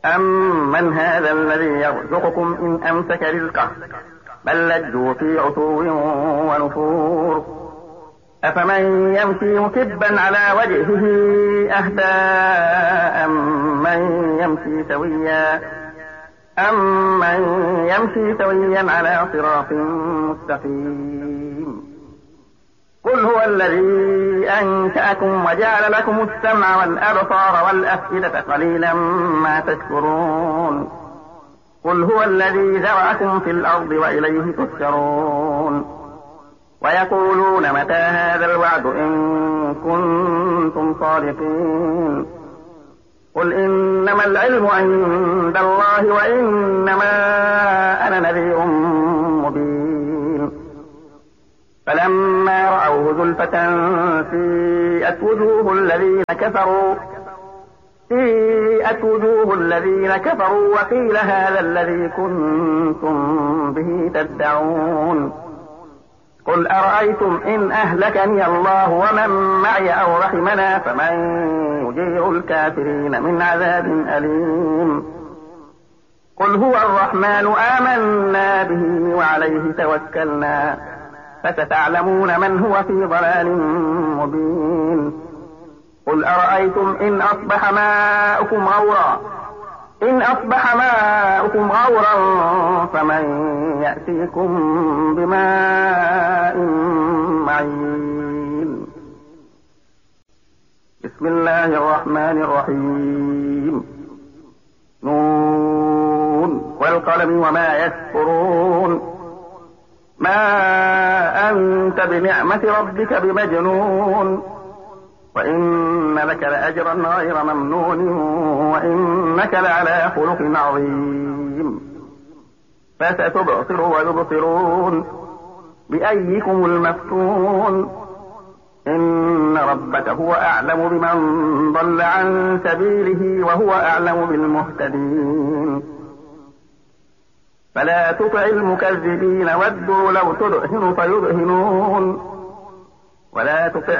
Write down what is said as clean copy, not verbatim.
أَمَّنْ هَٰذَا الَّذِي يَرْزُقُكُمْ إِنْ أَمْسَكَ رِزْقَهُ بَل لَّجُّوا فِي عُتُوٍّ وَنُفُورٍ أَفَمَن يَمْشِي مُكِبًّا عَلَىٰ وَجْهِهِ أَهْدَىٰ أَمَّن يَمْشِي سَوِيًّا عَلَىٰ صِرَاطٍ مُّسْتَقِيمٍ قُلْ هُوَ الَّذِي أَنشَأَكُمْ وَجَعَلَ لَكُمُ السَّمْعَ وَالْأَبْصَارَ وَالْأَفْئِدَةَ قَلِيلًا مَّا تَشْكُرُونَ قُلْ هُوَ الَّذِي ذَرَأَكُمْ فِي الْأَرْضِ وَإِلَيْهِ تُحْشَرُونَ وَيَقُولُونَ مَتَىٰ هَٰذَا الْوَعْدُ إِن كُنتُمْ صَادِقِينَ قُلْ إِنَّمَا الْعِلْمُ عِندَ اللَّهِ وَإِنَّمَا أَنَا نَذِيرٌ مُّبِينٌ فَلَمَّا رَأَوْهُ زُلْفَةً سِيئَتْ وُجُوهُ الَّذِينَ كَفَرُوا وَقِيلَ هَٰذَا الَّذِي كُنتُم بِهِ تَدَّعُونَ قُلْ أَرَأَيْتُمْ إِنْ أَهْلَكَنِيَ اللَّهُ وَمَن مَّعِيَ أَوْ رَحِمَنَا فَمَن يُجِيرُ الْكَافِرِينَ مِنْ عَذَابٍ أَلِيمٍ قُلْ هُوَ الرَّحْمَٰنُ آمَنَّا بِهِ وَعَلَيْهِ تَوَكَّلْنَا فَسَتَعْلَمُونَ مَنْ هُوَ فِي ضَلَالٍ مُّبِينٍ قُلْ أَرَأَيْتُمْ إِنْ أَصْبَحَ مَاؤُكُمْ غَوْرًا فَمَن يَأْتِيكُم بِمَاءٍ مَّعِينٍ بسم الله الرحمن الرحيم نون والقلم وما يسطرون ما أنت بنعمة ربك بمجنون وإن لك لأجرا غير ممنون وإنك لعلى خلق عظيم فستبصر ويبصرون بأيكم المفتون إن ربك هو أعلم بمن ضل عن سبيله وهو أعلم بالمهتدين فلا تطع المكذبين ودوا لو تدهن فيدهنون ولا تطع